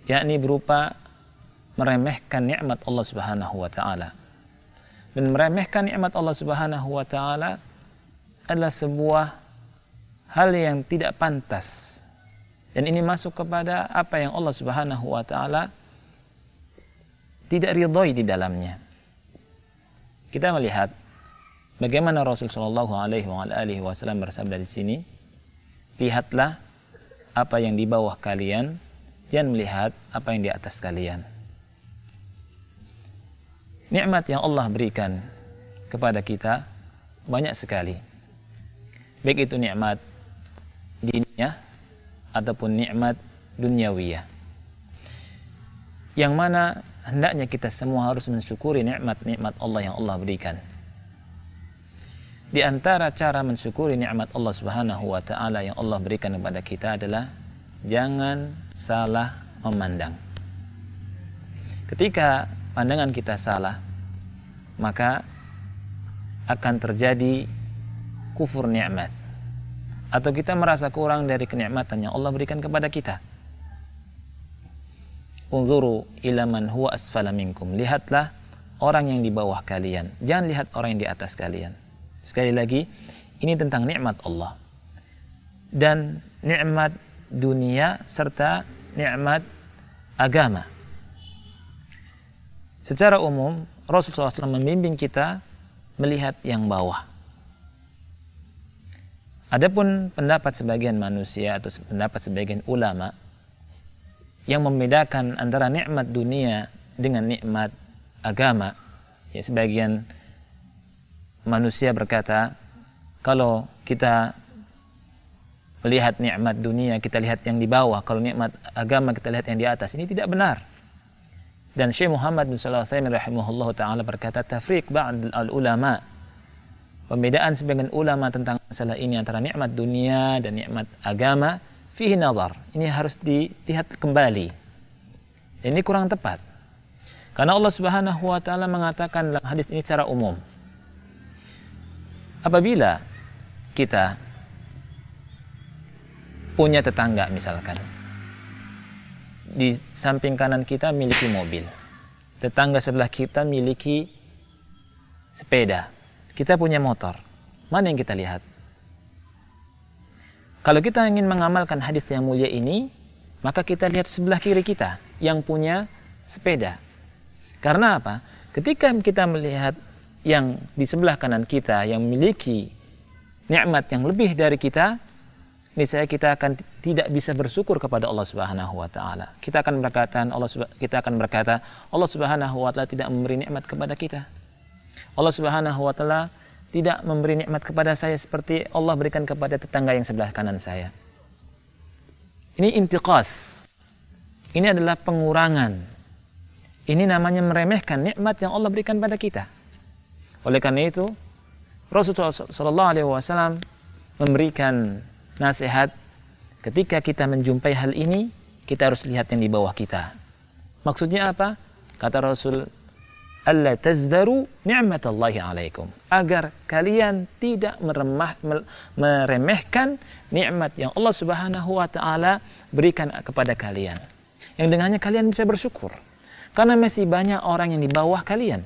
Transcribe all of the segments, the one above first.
yakni berupa meremehkan nikmat Allah Subhanahu wa taala. Dan meremehkan nikmat Allah Subhanahu wa taala adalah sebuah hal yang tidak pantas. Dan ini masuk kepada apa yang Allah Subhanahu wa taala tidak ridhoi di dalamnya. Kita melihat bagaimana Rasul sallallahu alaihi wasallam bersabda di sini, lihatlah apa yang di bawah kalian, jangan melihat apa yang di atas kalian. Nikmat yang Allah berikan kepada kita banyak sekali. Baik itu nikmat diniyah ataupun nikmat duniawiyah. Yang mana hendaknya kita semua harus mensyukuri nikmat-nikmat Allah yang Allah berikan. Di antara cara mensyukuri nikmat Allah Subhanahu wa taala yang Allah berikan kepada kita adalah jangan salah memandang. Ketika pandangan kita salah, maka akan terjadi kufur nikmat, atau kita merasa kurang dari kenikmatan yang Allah berikan kepada kita. Unzuru ila man huwa asfala minkum. Lihatlah orang yang di bawah kalian, jangan lihat orang yang di atas kalian. Sekali lagi, ini tentang nikmat Allah dan nikmat dunia serta nikmat agama. Secara umum, Rasulullah SAW membimbing kita melihat yang bawah. Adapun pendapat sebagian manusia atau pendapat sebagian ulama yang membedakan antara nikmat dunia dengan nikmat agama, ya, sebagian manusia berkata, kalau kita melihat nikmat dunia, kita lihat yang di bawah. Kalau nikmat agama, kita lihat yang di atas. Ini tidak benar. Dan Syekh Muhammad bin Shalih Al-Utsaimin rahimahullah ta'ala berkata, tafriq ba'd al-ulama. Pembedaan sebagian ulama tentang masalah ini antara nikmat dunia dan nikmat agama, fihi nazar. Ini harus dilihat kembali. Ini kurang tepat. Karena Allah Subhanahu wa ta'ala mengatakan dalam hadis ini secara umum, apabila kita punya tetangga misalkan, di samping kanan kita miliki mobil, tetangga sebelah kita miliki sepeda, kita punya motor, mana yang kita lihat? Kalau kita ingin mengamalkan hadis yang mulia ini, maka kita lihat sebelah kiri kita yang punya sepeda. Karena apa? Ketika kita melihat yang di sebelah kanan kita yang memiliki nikmat yang lebih dari kita, niscaya kita akan tidak bisa bersyukur kepada Allah Subhanahu wa taala. Kita akan berkata Allah Subhanahu wa taala tidak memberi nikmat kepada kita. Allah Subhanahu wa taala tidak memberi nikmat kepada saya seperti Allah berikan kepada tetangga yang sebelah kanan saya. Ini intiqas. Ini adalah pengurangan. Ini namanya meremehkan nikmat yang Allah berikan pada kita. Oleh karena itu, Rasulullah SAW memberikan nasihat, ketika kita menjumpai hal ini, kita harus lihat yang di bawah kita. Maksudnya apa? Kata Rasul, alla tazdaru ni'matallahi alaikum. Agar kalian tidak meremehkan nikmat yang Allah Subhanahu wa ta'ala berikan kepada kalian. Yang dengannya kalian bisa bersyukur. Karena masih banyak orang yang di bawah kalian.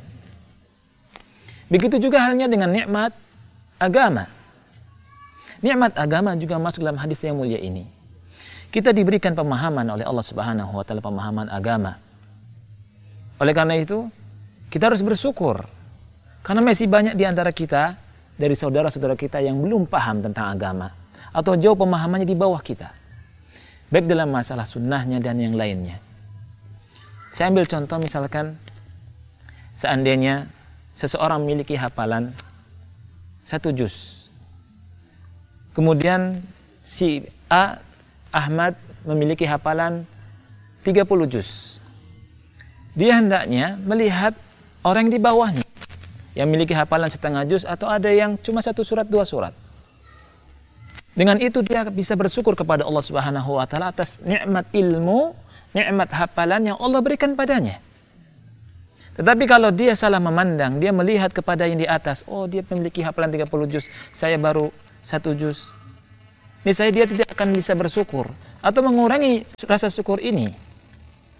Begitu juga halnya dengan nikmat agama. Nikmat agama juga masuk dalam hadis yang mulia ini. Kita diberikan pemahaman oleh Allah Subhanahu wa taala, pemahaman agama. Oleh karena itu, kita harus bersyukur. Karena masih banyak di antara kita, dari saudara-saudara kita yang belum paham tentang agama, atau jauh pemahamannya di bawah kita. Baik dalam masalah sunnahnya dan yang lainnya. Saya ambil contoh misalkan, seandainya seseorang memiliki hafalan 1 juz. Kemudian si A, Ahmad, memiliki hafalan 30 juz. Dia hendaknya melihat orang di bawahnya yang memiliki hafalan setengah juz atau ada yang cuma 1 surat, 2 surat. Dengan itu dia bisa bersyukur kepada Allah Subhanahu wa taala atas nikmat ilmu, nikmat hafalan yang Allah berikan padanya. Tetapi kalau dia salah memandang, dia melihat kepada yang di atas, oh dia memiliki hafalan 30 juz, saya baru 1 juz. Niscaya dia tidak akan bisa bersyukur atau mengurangi rasa syukur ini.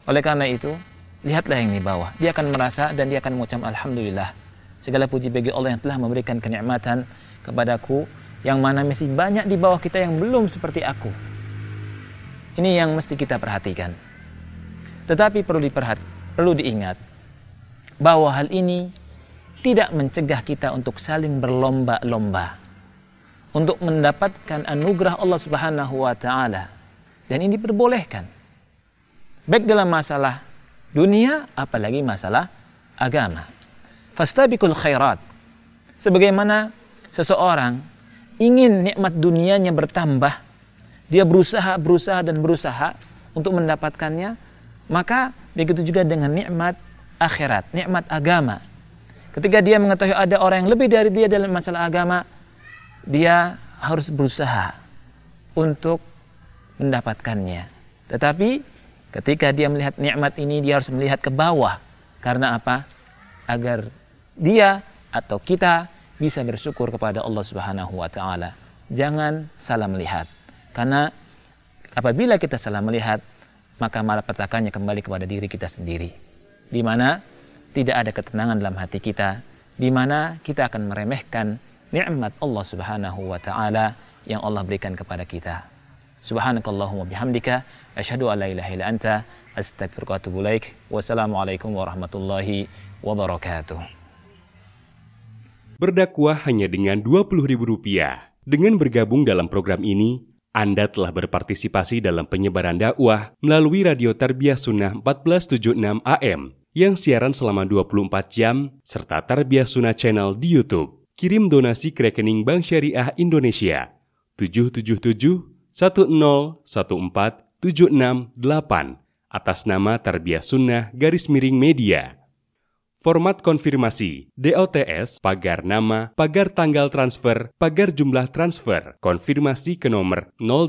Oleh karena itu, lihatlah yang di bawah. Dia akan merasa dan dia akan mengucap alhamdulillah. Segala puji bagi Allah yang telah memberikan kenikmatan kepadaku, yang mana masih banyak di bawah kita yang belum seperti aku. Ini yang mesti kita perhatikan. Tetapi perlu diingat bahwa hal ini tidak mencegah kita untuk saling berlomba-lomba untuk mendapatkan anugerah Allah Subhanahu wa taala. Dan ini diperbolehkan. Baik dalam masalah dunia, apalagi masalah agama. Fastabiqul khairat. Sebagaimana seseorang ingin nikmat dunianya bertambah, dia berusaha untuk mendapatkannya, maka begitu juga dengan nikmat akhirat, nikmat agama. Ketika dia mengetahui ada orang yang lebih dari dia dalam masalah agama, dia harus berusaha untuk mendapatkannya. Tetapi ketika dia melihat nikmat ini, dia harus melihat ke bawah. Karena apa? Agar dia atau kita bisa bersyukur kepada Allah Subhanahu wa taala. Jangan salah melihat. Karena apabila kita salah melihat, maka malapetakannya kembali kepada diri kita sendiri. Di mana tidak ada ketenangan dalam hati kita, di mana kita akan meremehkan nikmat Allah Subhanahu wa taala yang Allah berikan kepada kita. Subhanakallahumma bihamdika asyhadu an la ilaha illa anta astaghfiruka wa atubu ilaik. Wassalamualaikum warahmatullahi wabarakatuh. Berdakwah hanya dengan Rp20.000. Dengan bergabung dalam program ini, Anda telah berpartisipasi dalam penyebaran dakwah melalui Radio Tarbiyah Sunnah 1476 AM yang siaran selama 24 jam serta Tarbiyah Sunnah Channel di YouTube. Kirim donasi ke rekening Bank Syariah Indonesia 777-1014-768 atas nama Tarbiyah Sunnah _Media. Format konfirmasi DOTS, pagar nama, pagar tanggal transfer, pagar jumlah transfer, konfirmasi ke nomor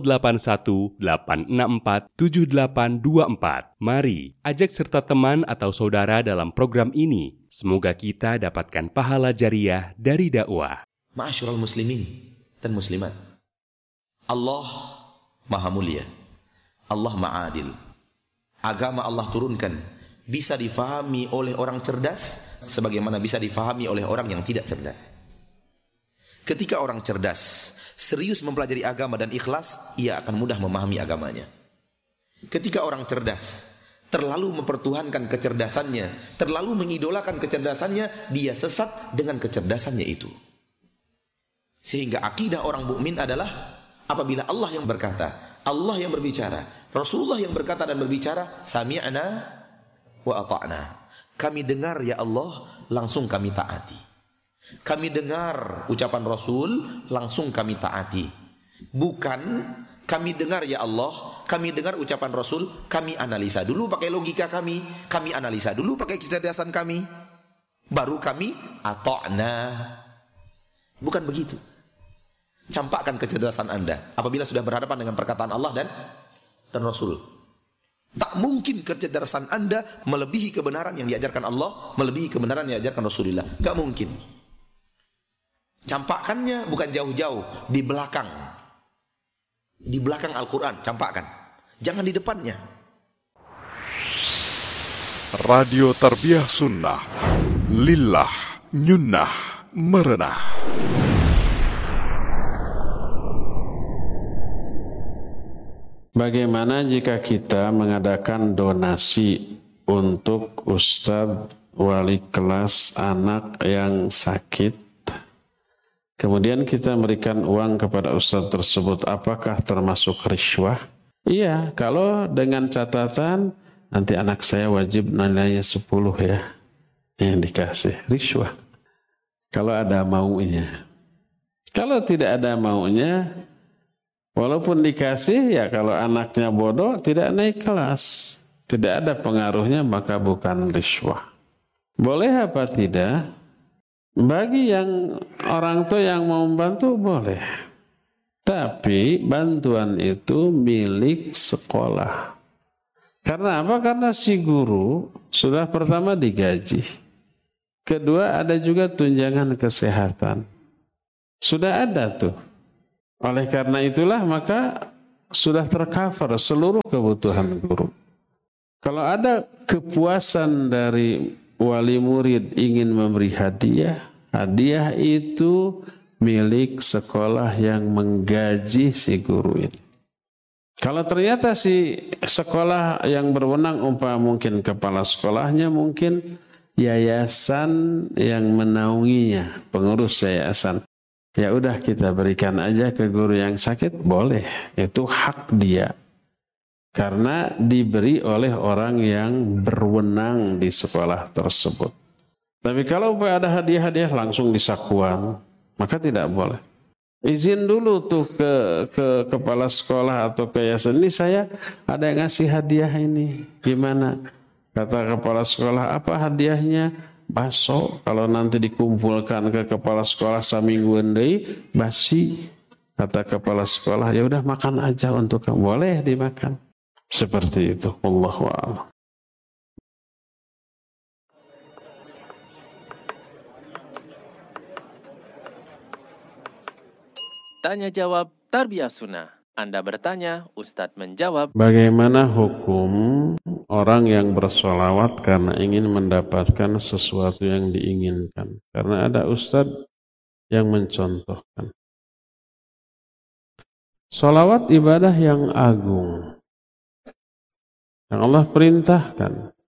0818647824. Mari ajak serta teman atau saudara dalam program ini. Semoga kita dapatkan pahala jariah dari dakwah. Ma'asyiral muslimin dan muslimat, Allah Maha Mulia, Allah Maha Adil. Agama Allah turunkan bisa difahami oleh orang cerdas sebagaimana bisa difahami oleh orang yang tidak cerdas. Ketika orang cerdas serius mempelajari agama dan ikhlas, ia akan mudah memahami agamanya. Ketika orang cerdas terlalu mempertuhankan kecerdasannya, terlalu mengidolakan kecerdasannya, dia sesat dengan kecerdasannya itu. Sehingga akidah orang mukmin adalah apabila Allah yang berkata, Allah yang berbicara, Rasulullah yang berkata dan berbicara, sami'na wa ata'na. Kami dengar ya Allah, langsung kami taati. Kami dengar ucapan Rasul, langsung kami taati. Bukan kami dengar ya Allah, kami dengar ucapan Rasul, kami analisa dulu pakai logika kami analisa dulu pakai kecerdasan kami, baru kami ata'na. Bukan begitu. Campakkan kecerdasan Anda apabila sudah berhadapan dengan perkataan Allah dan Rasul. Tak mungkin kecerdasan Anda melebihi kebenaran yang diajarkan Allah, melebihi kebenaran yang diajarkan Rasulullah. Gak mungkin. Campakkannya bukan jauh-jauh, di belakang. Di belakang Al-Quran, campakkan. Jangan di depannya. Radio Tarbiyah Sunnah, lillah, nyunnah, merenah. Bagaimana jika kita mengadakan donasi untuk ustadz wali kelas anak yang sakit, kemudian kita memberikan uang kepada ustadz tersebut, apakah termasuk riswah? Iya, kalau dengan catatan nanti anak saya wajib nilainya 10 ya, yang dikasih riswah. Kalau ada maunya. Kalau tidak ada maunya, walaupun dikasih, ya kalau anaknya bodoh tidak naik kelas, tidak ada pengaruhnya, maka bukan riswah. Boleh apa tidak? Bagi yang orang tua yang mau membantu boleh. Tapi bantuan itu milik sekolah. Karena apa? Karena si guru sudah pertama digaji. Kedua ada juga tunjangan kesehatan. Sudah ada tuh. Oleh karena itulah maka sudah tercover seluruh kebutuhan guru. Kalau ada kepuasan dari wali murid ingin memberi hadiah, hadiah itu milik sekolah yang menggaji si guru ini. Kalau ternyata si sekolah yang berwenang mungkin kepala sekolahnya, mungkin yayasan yang menaunginya, pengurus yayasan. Ya udah kita berikan aja ke guru yang sakit, boleh. Itu hak dia. Karena diberi oleh orang yang berwenang di sekolah tersebut. Tapi kalau ada hadiah-hadiah langsung disakuan, maka tidak boleh. Izin dulu tuh ke kepala sekolah atau ke yayasan, ini saya ada yang ngasih hadiah ini. Gimana? Kata kepala sekolah, apa hadiahnya? Bakso. Kalau nanti dikumpulkan ke kepala sekolah saminggu deui basi. Kata kepala sekolah, ya udah makan aja untuk kamu. Boleh dimakan. Seperti itu. Wallahu a'lam. Tanya jawab Tarbiyah Sunnah. Anda bertanya, Ustadz menjawab. Bagaimana hukum orang yang bersolawat karena ingin mendapatkan sesuatu yang diinginkan? Karena ada Ustadz yang mencontohkan. Solawat ibadah yang agung, yang Allah perintahkan.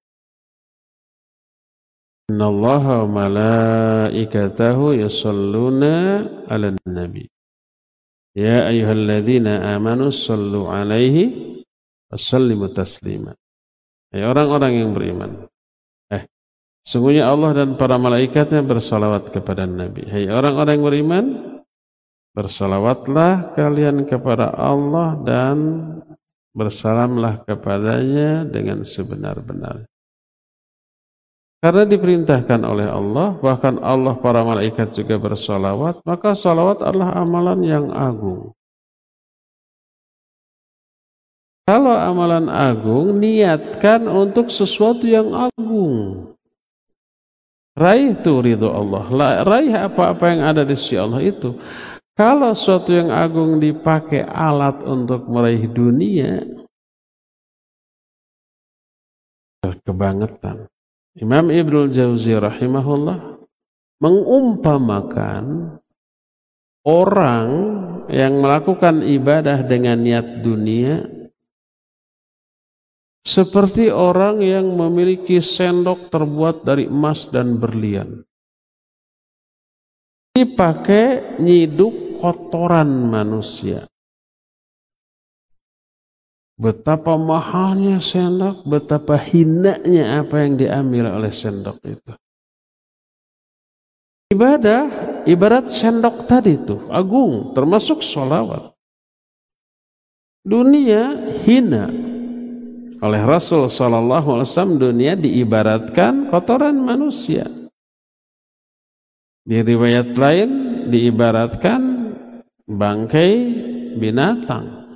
Innallaha wa malaikatahu yusalluna 'alan nabi. Ya ayyuhalladzina amanu sallu 'alaihi wasallimu taslima. Hai orang-orang yang beriman. Sungguhnya Allah dan para malaikatnya bersalawat kepada Nabi. Hai orang-orang yang beriman, bersalawatlah kalian kepada Allah dan bersalamlah kepadanya dengan sebenar-benar. Karena diperintahkan oleh Allah, bahkan Allah para malaikat juga bersalawat, maka salawat adalah amalan yang agung. Kalau amalan agung, niatkan untuk sesuatu yang agung. Raih itu ridho Allah, raih apa-apa yang ada di sisi Allah itu. Kalau sesuatu yang agung dipakai alat untuk meraih dunia, kebangetan. Imam Ibnul Jauzi rahimahullah mengumpamakan orang yang melakukan ibadah dengan niat dunia seperti orang yang memiliki sendok terbuat dari emas dan berlian. Dipakai nyiduk kotoran manusia. Betapa mahalnya sendok, betapa hinanya apa yang diambil oleh sendok itu. Ibadah, ibarat sendok tadi itu, agung, termasuk sholawat. Dunia hina. Oleh Rasul SAW, dunia diibaratkan kotoran manusia. Di riwayat lain diibaratkan bangkai binatang.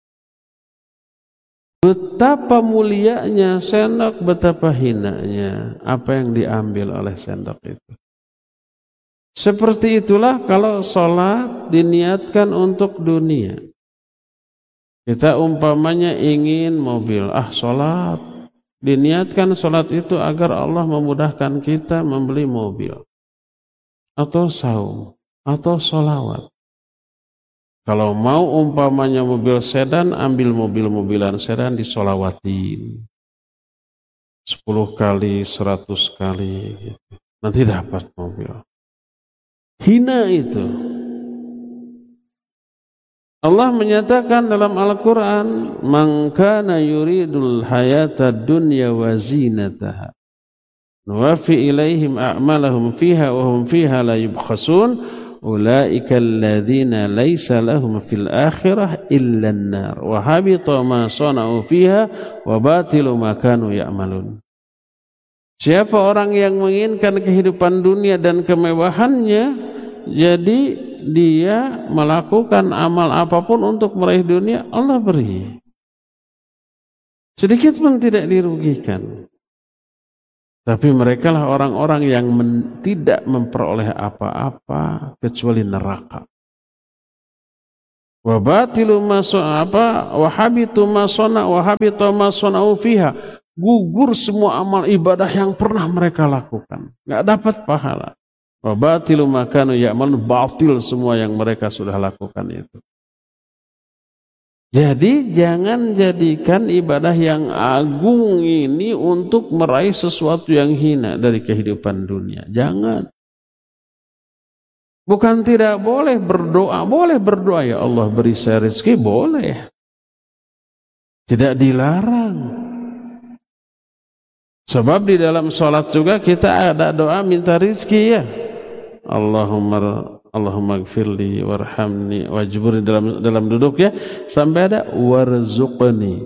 Betapa mulianya sendok, betapa hinanya apa yang diambil oleh sendok itu. Seperti itulah kalau sholat diniatkan untuk dunia. Kita umpamanya ingin mobil, sholat. Diniatkan sholat itu agar Allah memudahkan kita membeli mobil. Atau saum, atau sholawat. Kalau mau umpamanya mobil sedan, ambil mobil-mobilan sedan disolawatin 10 kali, 100 kali gitu. Nanti dapat mobil. Hina itu. Allah menyatakan dalam Al-Quran, man kana yuridul hayata dunya wa zinataha nuwafi ilaihim a'malahum fiha wa hum fiha la yubkhasun ulaika alladzina laysa lahum fil akhirah illa an-nar wa habita ma sana'u fiha wa batilu ma kanu ya'malun. Siapa orang yang menginginkan kehidupan dunia dan kemewahannya, jadi dia melakukan amal apapun untuk meraih dunia, Allah beri. Sedikit pun tidak dirugikan. Tapi mereka lah orang-orang yang tidak memperoleh apa-apa kecuali neraka. Wa batilu ma habitu ma sana wa habita ma sana'u fiha. gugur semua amal ibadah yang pernah mereka lakukan. Nggak dapat pahala. Wa batilu ma kanu ya'malun, batil semua yang mereka sudah lakukan itu. Jadi jangan jadikan ibadah yang agung ini untuk meraih sesuatu yang hina dari kehidupan dunia. Jangan. Bukan tidak boleh berdoa. Boleh berdoa, ya Allah beri saya rezeki, boleh. Tidak dilarang. Sebab di dalam sholat juga kita ada doa minta rezeki ya. Allahumma gfirli warhamni wajburni, dalam duduk ya. Sampai ada warzuqni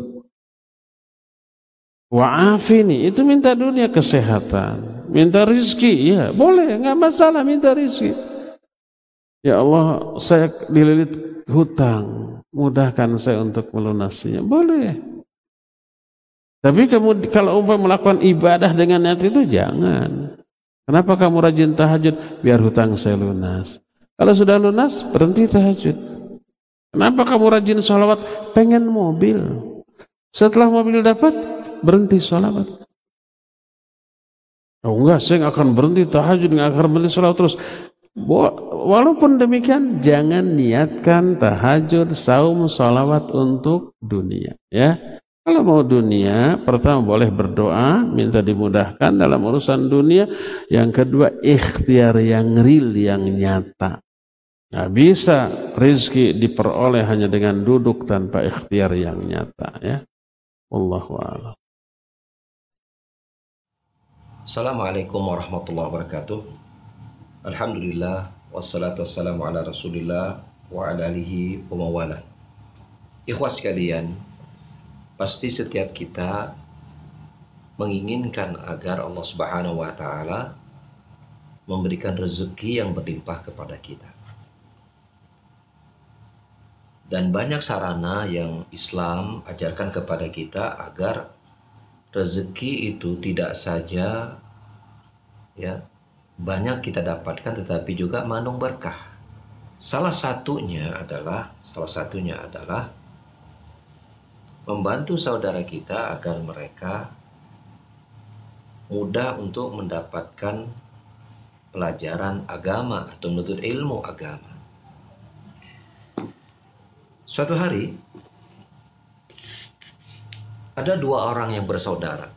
wa'afini. Itu minta dunia kesehatan. Minta rezeki ya. Boleh, nggak masalah minta rezeki. Ya Allah, saya dililit hutang, mudahkan saya untuk melunasinya. Boleh. Tapi kemudian kalau umpama melakukan ibadah dengan niat itu jangan. Kenapa kamu rajin tahajud? Biar hutang saya lunas. Kalau sudah lunas, berhenti tahajud. Kenapa kamu rajin sholawat? Pengen mobil. Setelah mobil dapat, berhenti sholawat. Oh enggak, saya nggak akan berhenti tahajud, nggak akan berhenti sholawat terus. Walaupun demikian, jangan niatkan tahajud, saum, sholawat untuk dunia. Ya, kalau mau dunia, pertama boleh berdoa, minta dimudahkan dalam urusan dunia. Yang kedua, ikhtiar yang real, yang nyata. Nggak bisa rezeki diperoleh hanya dengan duduk tanpa ikhtiar yang nyata. Ya, wallahu a'lam. Assalamualaikum warahmatullahi wabarakatuh. Alhamdulillah, wassalatu wassalamu ala rasulillah wa ala alihi wa mawala. Ikhwas sekalian, pasti setiap kita menginginkan agar Allah Subhanahu wa ta'ala memberikan rezeki yang berlimpah kepada kita. Dan banyak sarana yang Islam ajarkan kepada kita agar rezeki itu tidak saja ya banyak kita dapatkan, tetapi juga mengandung berkah. Salah satunya adalah membantu saudara kita agar mereka mudah untuk mendapatkan pelajaran agama atau menuntut ilmu agama. Suatu hari ada dua orang yang bersaudara,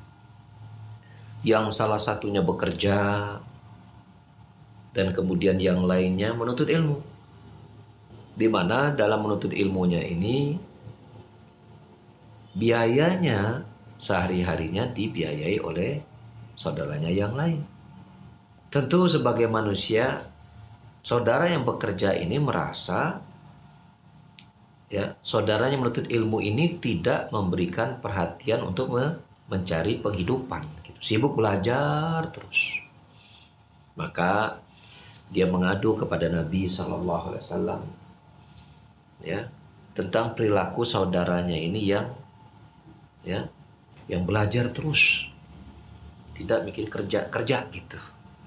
yang salah satunya bekerja dan kemudian yang lainnya menuntut ilmu, di mana dalam menuntut ilmunya ini biayanya sehari-harinya dibiayai oleh saudaranya yang lain. Tentu sebagai manusia, saudara yang bekerja ini merasa ya saudaranya menuntut ilmu ini tidak memberikan perhatian untuk mencari penghidupan, gitu. Sibuk belajar terus. Maka dia mengadu kepada Nabi SAW ya tentang perilaku saudaranya ini yang belajar terus, tidak mikir kerja gitu.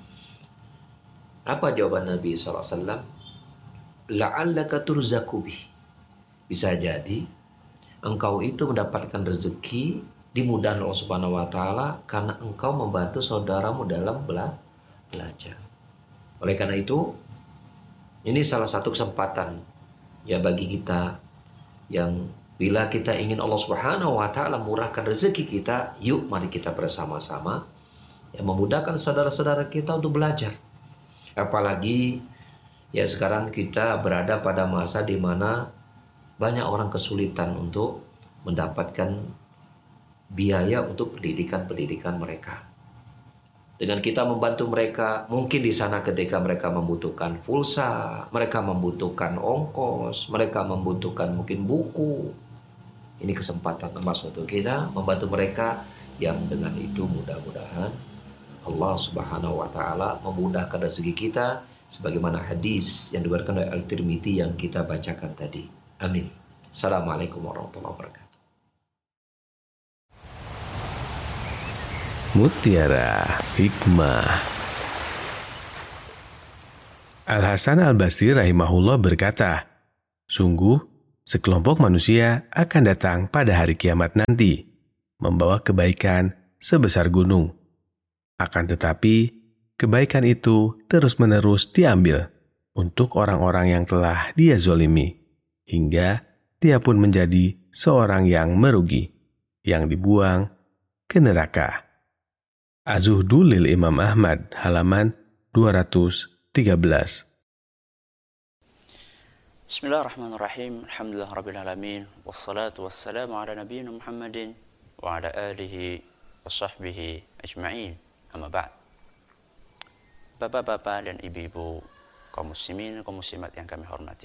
Apa jawaban Nabi SAW? La'allaka turzaku bih. Bisa jadi engkau itu mendapatkan rezeki dimudahkan Allah Subhanahu wa ta'ala karena engkau membantu saudaramu dalam belajar. Oleh karena itu, ini salah satu kesempatan ya bagi kita yang bila kita ingin Allah Subhanahu wa ta'ala murahkan rezeki kita, yuk mari kita bersama-sama ya memudahkan saudara-saudara kita untuk belajar. Apalagi ya sekarang kita berada pada masa di mana banyak orang kesulitan untuk mendapatkan biaya untuk pendidikan mereka. Dengan kita membantu mereka, mungkin di sana ketika mereka membutuhkan pulsa, mereka membutuhkan ongkos, mereka membutuhkan mungkin buku. Ini kesempatan emas untuk kita membantu mereka, yang dengan itu mudah-mudahan Allah Subhanahu wa ta'ala memudahkan rezeki kita sebagaimana hadis yang diriwayatkan oleh Al-Tirmidzi yang kita bacakan tadi. Amin. Assalamualaikum warahmatullahi wabarakatuh. Mutiara Hikmah. Al-Hasan Al-Basri rahimahullah berkata, sungguh sekelompok manusia akan datang pada hari kiamat nanti. membawa kebaikan sebesar gunung. Akan tetapi, kebaikan itu terus-menerus diambil untuk orang-orang yang telah dia zolimi, hingga dia pun menjadi seorang yang merugi, yang dibuang ke neraka. Az-Zuhdu lil Imam Ahmad, halaman 213. Bismillahirrahmanirrahim. Alhamdulillah Rabbil Alamin. Wassalatu wassalamu ala nabiyyina Muhammadin wa ala alihi wa sahbihi ajma'in. Amma ba'd. Bapak-bapak dan ibu-ibu, kaum muslimin, kaum muslimat yang kami hormati.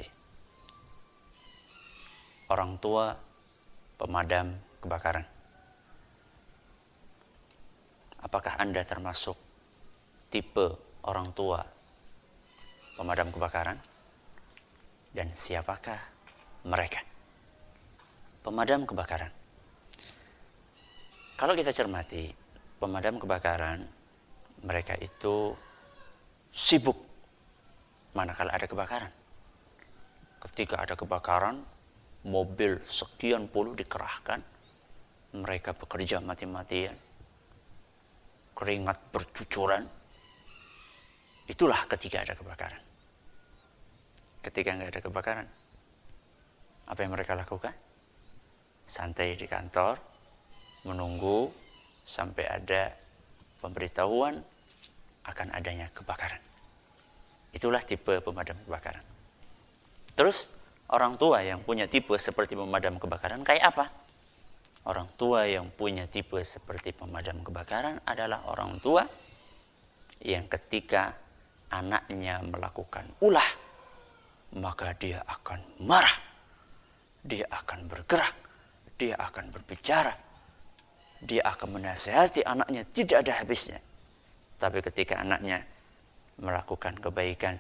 Orang tua pemadam kebakaran. Apakah Anda termasuk tipe orang tua pemadam kebakaran? Dan siapakah mereka? Pemadam kebakaran. Kalau kita cermati, pemadam kebakaran, mereka itu sibuk manakala ada kebakaran. Ketika ada kebakaran, mobil sekian puluh dikerahkan, mereka bekerja mati-matian, keringat bercucuran. Itulah ketika ada kebakaran. Ketika nggak ada kebakaran, apa yang mereka lakukan? Santai di kantor, menunggu sampai ada pemberitahuan akan adanya kebakaran. Itulah tipe pemadam kebakaran. Terus, orang tua yang punya tipe seperti pemadam kebakaran kayak apa? Orang tua yang punya tipe seperti pemadam kebakaran adalah orang tua yang ketika anaknya melakukan ulah, maka dia akan marah, dia akan bergerak, dia akan berbicara, dia akan menasihati anaknya tidak ada habisnya. Tapi ketika anaknya melakukan kebaikan,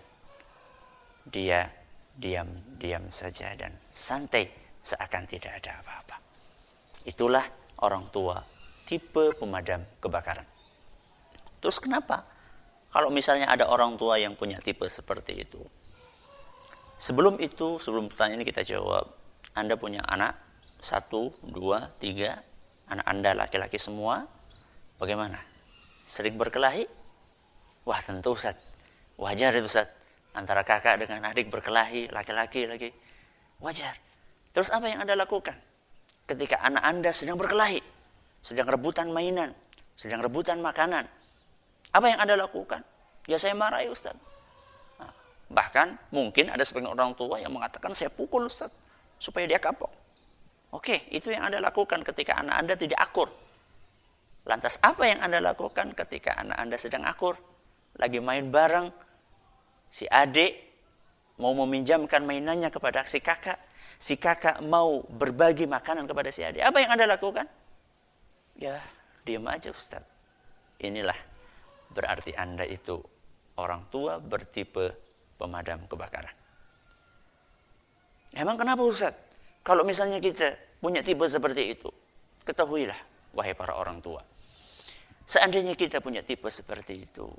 dia diam saja dan santai seakan tidak ada apa-apa. Itulah orang tua tipe pemadam kebakaran. Terus kenapa? Kalau misalnya ada orang tua yang punya tipe seperti itu, sebelum pertanyaan ini kita jawab, Anda punya anak 1, 2, 3, anak Anda laki-laki semua, bagaimana? Sering berkelahi? Wah tentu Ustaz, wajar itu Ustaz, antara kakak dengan adik berkelahi, laki-laki lagi, wajar. Terus apa yang Anda lakukan? Ketika anak Anda sedang berkelahi, sedang rebutan mainan, sedang rebutan makanan, apa yang Anda lakukan? Ya saya marahi Ustaz. Bahkan mungkin ada sebagian orang tua yang mengatakan saya pukul Ustaz supaya dia kapok. Oke, itu yang Anda lakukan ketika anak Anda tidak akur. Lantas apa yang Anda lakukan ketika anak Anda sedang akur? Lagi main bareng, si adik mau meminjamkan mainannya kepada si kakak mau berbagi makanan kepada si adik. Apa yang Anda lakukan? Ya, diam aja Ustaz. Inilah berarti Anda itu orang tua bertipe pemadam kebakaran. Emang kenapa Ustaz? Kalau misalnya kita punya tipe seperti itu, ketahuilah wahai para orang tua, seandainya kita punya tipe seperti itu,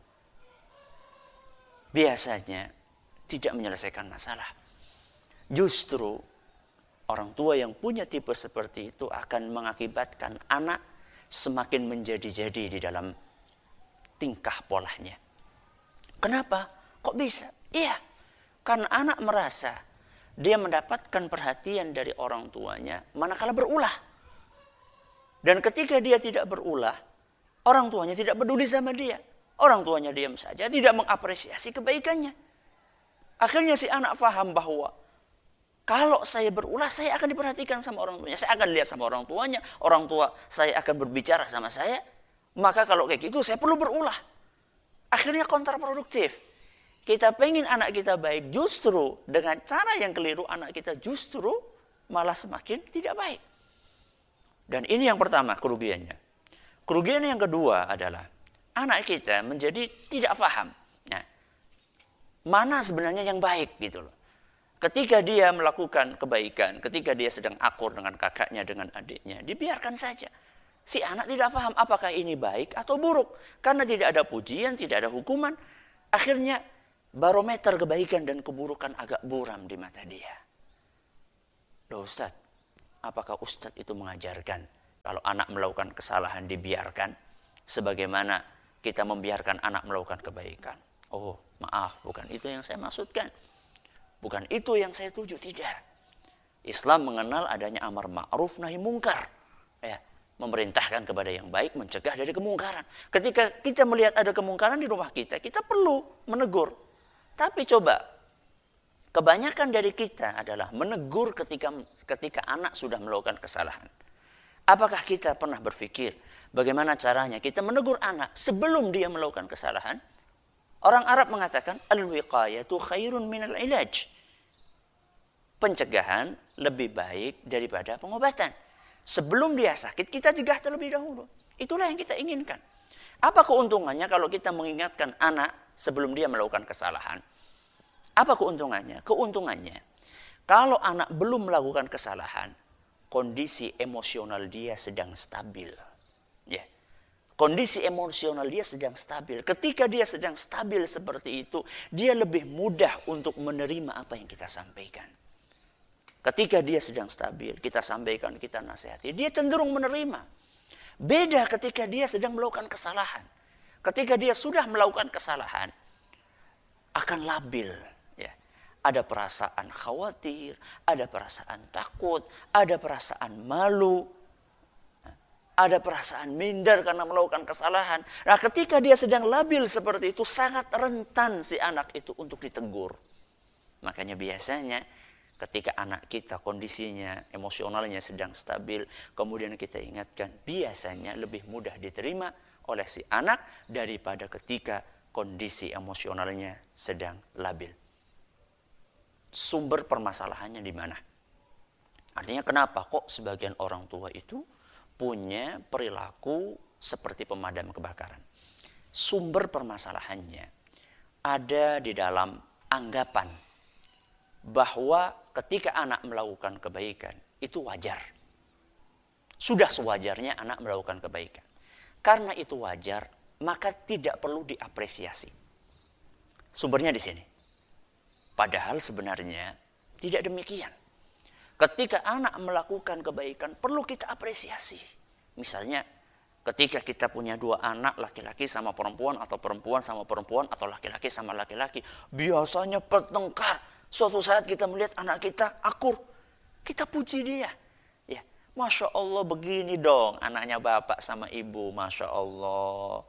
biasanya tidak menyelesaikan masalah. Justru orang tua yang punya tipe seperti itu akan mengakibatkan anak semakin menjadi-jadi di dalam tingkah polanya. Kenapa? Kok bisa? Iya, karena anak merasa dia mendapatkan perhatian dari orang tuanya manakala berulah. Dan ketika dia tidak berulah, orang tuanya tidak peduli sama dia. Orang tuanya diam saja, tidak mengapresiasi kebaikannya. Akhirnya si anak faham bahwa kalau saya berulah, saya akan diperhatikan sama orang tuanya. Saya akan lihat sama orang tuanya. Orang tua saya akan berbicara sama saya. Maka kalau kayak gitu, saya perlu berulah. Akhirnya kontraproduktif. Kita pengen anak kita baik, justru dengan cara yang keliru anak kita justru malah semakin tidak baik. Dan ini yang pertama kerugiannya. Kerugian yang kedua adalah anak kita menjadi tidak paham. Nah, mana sebenarnya yang baik gitu loh. Ketika dia melakukan kebaikan, ketika dia sedang akur dengan kakaknya, dengan adiknya, dibiarkan saja. Si anak tidak paham apakah ini baik atau buruk. Karena tidak ada pujian, tidak ada hukuman. Akhirnya barometer kebaikan dan keburukan agak buram di mata dia. Loh Ustaz, apakah Ustaz itu mengajarkan Kalau anak melakukan kesalahan dibiarkan, sebagaimana kita membiarkan anak melakukan kebaikan. Oh, maaf, bukan itu yang saya maksudkan. Bukan itu yang saya tuju, tidak. Islam mengenal adanya amar ma'ruf nahi mungkar. Ya, memerintahkan kepada yang baik, mencegah dari kemungkaran. Ketika kita melihat ada kemungkaran di rumah kita, kita perlu menegur. Tapi coba, kebanyakan dari kita adalah menegur ketika anak sudah melakukan kesalahan. Apakah kita pernah berpikir bagaimana caranya kita menegur anak sebelum dia melakukan kesalahan? Orang Arab mengatakan al-wiqayatu khairun minal ilaj. Pencegahan lebih baik daripada pengobatan. Sebelum dia sakit, kita cegah terlebih dahulu. Itulah yang kita inginkan. Apa keuntungannya kalau kita mengingatkan anak sebelum dia melakukan kesalahan? Apa keuntungannya? Keuntungannya, kalau anak belum melakukan kesalahan, kondisi emosional dia sedang stabil. Ya. Kondisi emosional dia sedang stabil. Ketika dia sedang stabil seperti itu, dia lebih mudah untuk menerima apa yang kita sampaikan. Ketika dia sedang stabil, kita sampaikan, kita nasihati, dia cenderung menerima. Beda ketika dia sedang melakukan kesalahan. Ketika dia sudah melakukan kesalahan, akan labil. Ya. Ada perasaan khawatir, ada perasaan takut, ada perasaan malu, ada perasaan minder karena melakukan kesalahan. Nah, ketika dia sedang labil seperti itu, sangat rentan si anak itu untuk ditegur. Makanya biasanya ketika anak kita kondisinya, emosionalnya sedang stabil, kemudian kita ingatkan, biasanya lebih mudah diterima oleh si anak daripada ketika kondisi emosionalnya sedang labil. Sumber permasalahannya di mana? Artinya kenapa kok sebagian orang tua itu punya perilaku seperti pemadam kebakaran? Sumber permasalahannya ada di dalam anggapan bahwa ketika anak melakukan kebaikan, itu wajar. Sudah sewajarnya anak melakukan kebaikan. Karena itu wajar, maka tidak perlu diapresiasi. Sumbernya di sini. Padahal sebenarnya tidak demikian. Ketika anak melakukan kebaikan, perlu kita apresiasi. Misalnya, ketika kita punya dua anak, laki-laki sama perempuan, atau perempuan sama perempuan, atau laki-laki sama laki-laki, biasanya bertengkar. Suatu saat kita melihat anak kita akur, kita puji dia. Ya, Masya Allah begini dong anaknya bapak sama ibu, Masya Allah.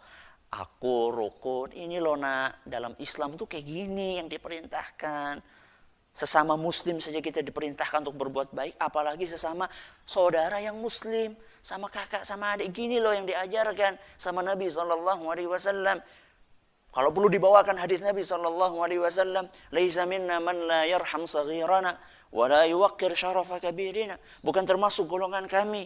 Akur, rukun, ini loh nak, dalam Islam tuh kayak gini yang diperintahkan. Sesama muslim saja kita diperintahkan untuk berbuat baik, apalagi sesama saudara yang muslim, sama kakak, sama adik, gini loh yang diajarkan sama Nabi SAW. Kalau perlu dibawakan hadis Nabi SAW, laisa minna man la yarham saghirana wa la yuwaqqir syarafa kabirina. Bukan termasuk golongan kami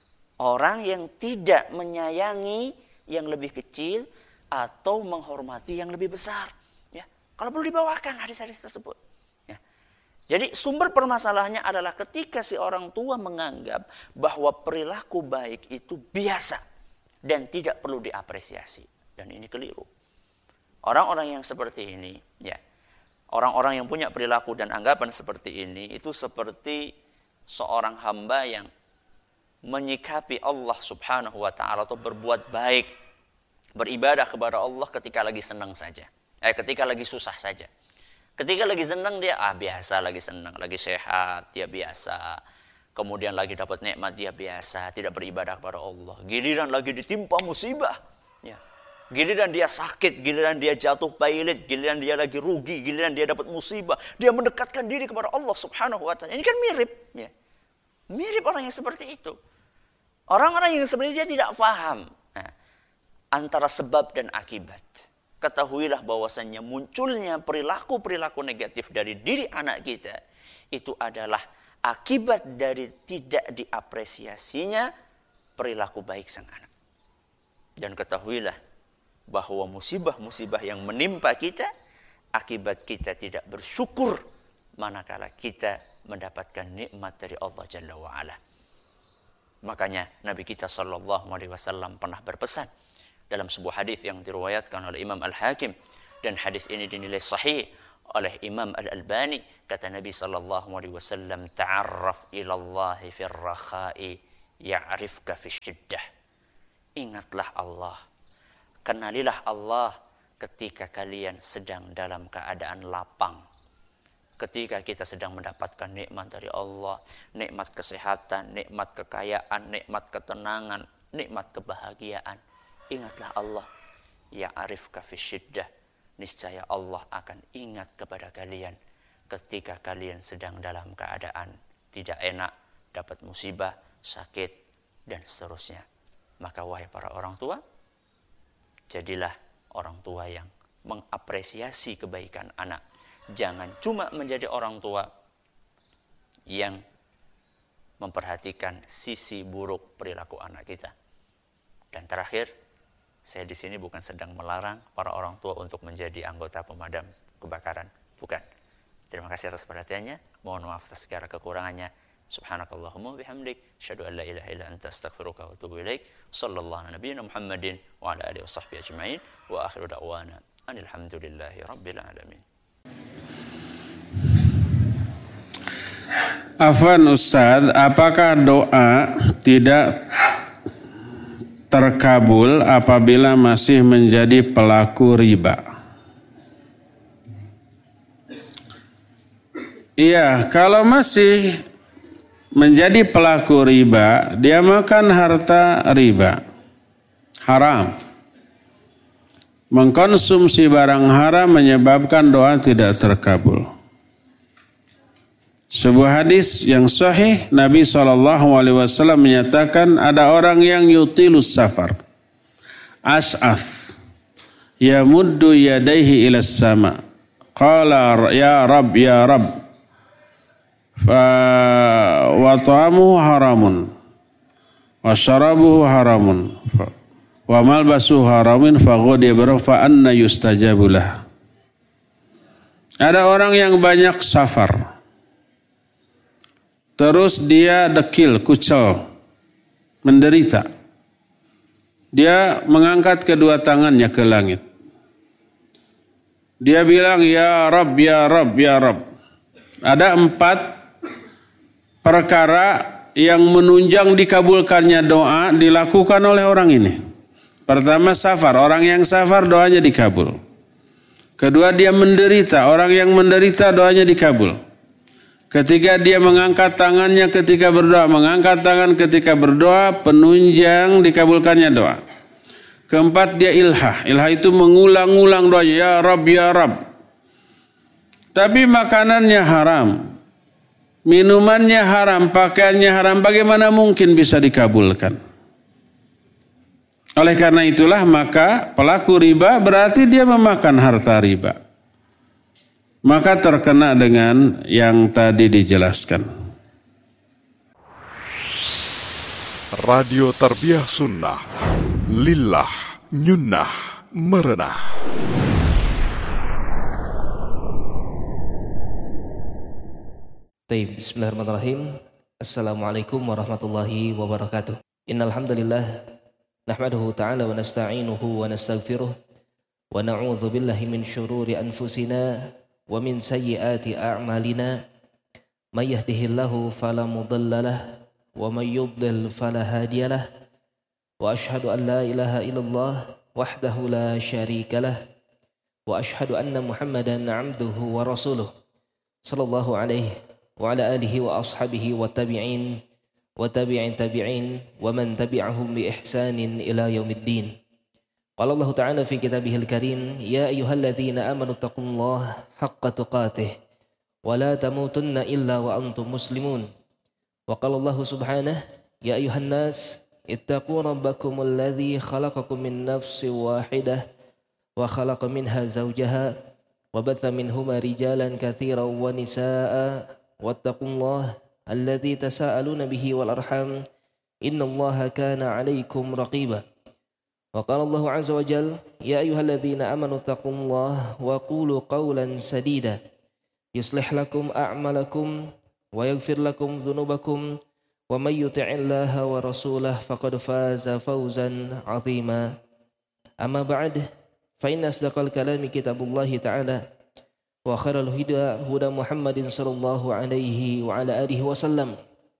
orang yang tidak menyayangi yang lebih kecil atau menghormati yang lebih besar. Ya, kalau perlu dibawakan hadis-hadis tersebut. Ya. Jadi sumber permasalahannya adalah ketika si orang tua menganggap bahwa perilaku baik itu biasa dan tidak perlu diapresiasi. Dan ini keliru. Orang-orang yang seperti ini, ya, orang-orang yang punya perilaku dan anggapan seperti ini, itu seperti seorang hamba yang menyikapi Allah Subhanahu wa Ta'ala atau berbuat baik, beribadah kepada Allah ketika lagi senang saja, ketika lagi susah saja. Ketika lagi senang dia biasa, lagi senang, lagi sehat dia biasa. Kemudian lagi dapat nikmat dia biasa, tidak beribadah kepada Allah. Giliran lagi ditimpa musibah, ya. Giliran dia sakit, giliran dia jatuh pailit, giliran dia lagi rugi, giliran dia dapat musibah, dia mendekatkan diri kepada Allah Subhanahu wa Ta'ala. Ini kan mirip, ya. Mirip orang yang seperti itu. Orang-orang yang seperti dia tidak paham antara sebab dan akibat. Ketahuilah bahwasannya munculnya perilaku-perilaku negatif dari diri anak kita itu adalah akibat dari tidak diapresiasinya perilaku baik sang anak. Dan ketahuilah bahwa musibah-musibah yang menimpa kita akibat kita tidak bersyukur manakala kita mendapatkan nikmat dari Allah Jalla wa'ala. Makanya Nabi kita SAW pernah berpesan dalam sebuah hadis yang diriwayatkan oleh Imam Al-Hakim, dan hadis ini dinilai sahih oleh Imam Al-Albani. Kata Nabi SAW, ta'arraf ilallahi fir rakha'i ya'rifka fi syiddah. Ingatlah Allah, kenalilah Allah ketika kalian sedang dalam keadaan lapang. Ketika kita sedang mendapatkan nikmat dari Allah, nikmat kesehatan, nikmat kekayaan, nikmat ketenangan, nikmat kebahagiaan, ingatlah Allah. Ya'rifka fi syiddah. Niscaya Allah akan ingat kepada kalian ketika kalian sedang dalam keadaan tidak enak, dapat musibah, sakit, dan seterusnya. Maka wahai para orang tua, jadilah orang tua yang mengapresiasi kebaikan anak. Jangan cuma menjadi orang tua yang memperhatikan sisi buruk perilaku anak kita. Dan terakhir, saya di sini bukan sedang melarang para orang tua untuk menjadi anggota pemadam kebakaran, bukan. Terima kasih atas perhatiannya. Mohon maaf atas segala kekurangannya. Subhanakallahumma bihamdik, asyhadu an la ilaha illa anta, astaghfiruka wa atubu ilaik. Sallallahu ala nabiyyina Muhammadin wa ala alihi washabbihi ajma'in. Wa akhiru da'wana anil hamdulillahi rabbil alamin. Afwan Ustaz, apakah doa tidak terkabul apabila masih menjadi pelaku riba? Iya, kalau masih menjadi pelaku riba, dia makan harta riba, haram. Mengkonsumsi barang haram menyebabkan doa tidak terkabul. Sebuah hadis yang sahih, Nabi SAW menyatakan ada orang yang yutilus safar, as'ath, yamuddu yadaihi ilas sama, qala ya Rab, ya Rab, wa ta'amuhu haramun, wa syarabuhu haramun, wa malbasuhu haramun, fa ghadiba fa anna yustajabulah. Ada orang yang banyak safar, terus dia dekil, kucel, menderita. Dia mengangkat kedua tangannya ke langit. Dia bilang, ya Rab, ya Rab, ya Rab. Ada 4 perkara yang menunjang dikabulkannya doa dilakukan oleh orang ini. Pertama, safar. Orang yang safar doanya dikabul. Kedua, dia menderita. Orang yang menderita doanya dikabul. Ketika dia mengangkat tangannya ketika berdoa, mengangkat tangan ketika berdoa, penunjang dikabulkannya doa. Keempat, dia ilhah. Ilhah itu mengulang-ulang doanya, ya Rab, ya Rab. Tapi makanannya haram, minumannya haram, pakaiannya haram, bagaimana mungkin bisa dikabulkan? Oleh karena itulah maka pelaku riba berarti dia memakan harta riba. Maka terkena dengan yang tadi dijelaskan. Radio Tarbiyah Sunnah, lillah, nyunnah, merenah. Bismillahirrahmanirrahim. Assalamualaikum warahmatullahi wabarakatuh. Innal hamdalillah nahmaduhu ta'ala wa nasta'inuhu wa nastaghfiruh wa na'udzu billahi min syururi anfusina wa min sayyiati a'malina may yahdihillahu fala mudhillalah wa may yudlil fala hadiyalah wa asyhadu an la ilaha illallah wahdahu la syarikalah wa asyhadu anna Muhammadan 'abduhu wa rasuluh sallallahu alaihi wa ala alihi wa ashabihi wa tabi'in wa tabi'in tabi'in wa man tabi'ahum bi ihsanin ila yaumiddin. Qala Allah Ta'ala fi kitabihil karim, ya ayyuhalladzina amanu taqullaha haqqa tuqatih wa la tamutunna illa wa antum muslimun. Wa qala Allah subhanahu, ya ayyuhan nas ittaqu rabbakumul ladzi khalaqakum min nafsin wahidah wa khalaqa minha zawjaha wa batha minhuma rijalan katsiran wa nisaa'a wattaqullaha alladzi tasaaluna bihi wal arham innallaha kana 'alaikum raqiba. Wa qala Allah 'azza wa jalla, ya ayyuhalladzina amanu taqullaha wa qulu qawlan sadida yuslih lakum a'malakum wa yaghfir lakum dhunubakum wa may yuti'illaha wa rasulahu faqad faza fawzan 'azima. Amma ba'd, fa inna asdaqal kalami kitabullahi ta'ala wa khairal huda Muhammadin sallallahu alaihi wa ala alihi wasallam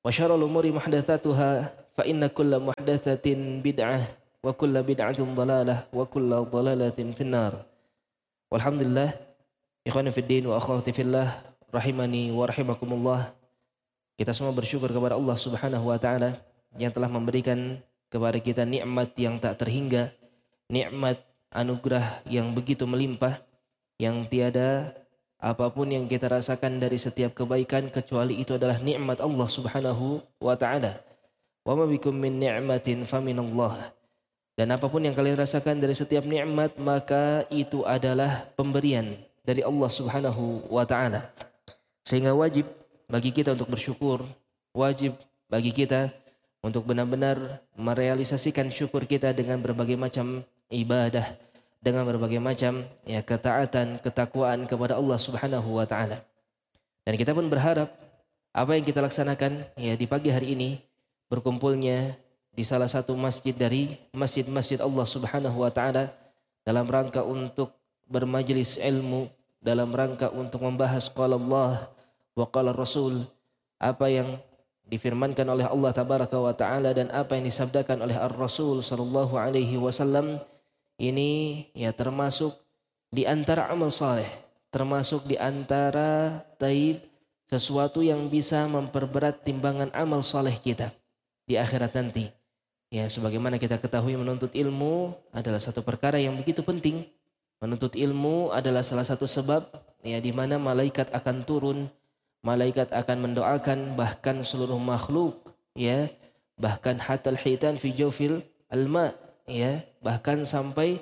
wa syarrul umuri muhdatsatuha fa inna kulla muhdatsatin bid'ah wa kulla bid'atin dhalalah wa kulla dhalalatin finnar. Walhamdulillah, ikhwani fid din wa akhwati fillah, rahimani wa rahimakumullah. Kita semua bersyukur kepada Allah Subhanahu wa taala yang telah memberikan kepada kita nikmat yang tak terhingga, nikmat anugerah yang begitu melimpah, yang tiada apapun yang kita rasakan dari setiap kebaikan kecuali itu adalah nikmat Allah Subhanahu wa taala. Wa ma bikum min ni'matin faminallah. Dan apapun yang kalian rasakan dari setiap nikmat, maka itu adalah pemberian dari Allah Subhanahu wa taala. Sehingga wajib bagi kita untuk bersyukur, wajib bagi kita untuk benar-benar merealisasikan syukur kita dengan berbagai macam ibadah, dengan berbagai macam ketaatan, ketakwaan kepada Allah Subhanahu wa taala. Dan kita pun berharap apa yang kita laksanakan di pagi hari ini, berkumpulnya di salah satu masjid dari masjid-masjid Allah Subhanahu wa taala dalam rangka untuk bermajelis ilmu, dalam rangka untuk membahas qala Allah wa qala Rasul, apa yang difirmankan oleh Allah tabaraka wa taala dan apa yang disabdakan oleh Ar-Rasul sallallahu alaihi wasallam. Ini termasuk di antara amal saleh, termasuk di antara sesuatu yang bisa memperberat timbangan amal saleh kita di akhirat nanti. Sebagaimana kita ketahui, menuntut ilmu adalah satu perkara yang begitu penting. Menuntut ilmu adalah salah satu sebab di mana malaikat akan turun, malaikat akan mendoakan bahkan seluruh makhluk, bahkan hatal hitan fi jawfil alma, bahkan sampai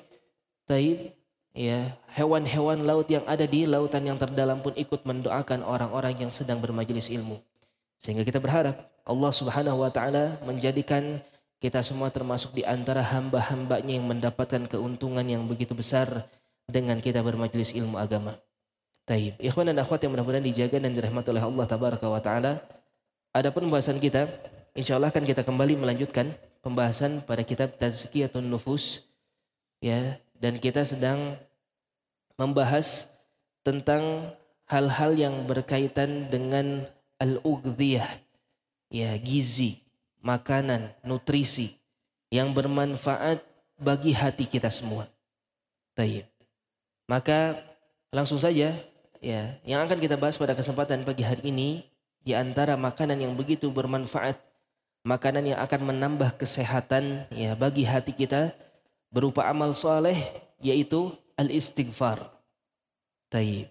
hewan-hewan laut yang ada di lautan yang terdalam pun ikut mendoakan orang-orang yang sedang bermajelis ilmu. Sehingga kita berharap Allah Subhanahu wa taala menjadikan kita semua termasuk di antara hamba-hambanya yang mendapatkan keuntungan yang begitu besar dengan kita bermajelis ilmu agama. Taib, ikhwan dan akhwat yang mudah-mudahan dijaga dan dirahmati oleh Allah tabaraka wa taala. Adapun pembahasan kita, insyaallah akan kita kembali melanjutkan pembahasan pada kitab Tazkiyatun Nufus, dan kita sedang membahas tentang hal-hal yang berkaitan dengan al-ughdhiyah, gizi, makanan, nutrisi yang bermanfaat bagi hati kita semua. Taib. Maka langsung saja yang akan kita bahas pada kesempatan pagi hari ini, di antara makanan yang begitu bermanfaat, makanan yang akan menambah kesehatan bagi hati kita berupa amal soleh, yaitu al-istighfar. Taib.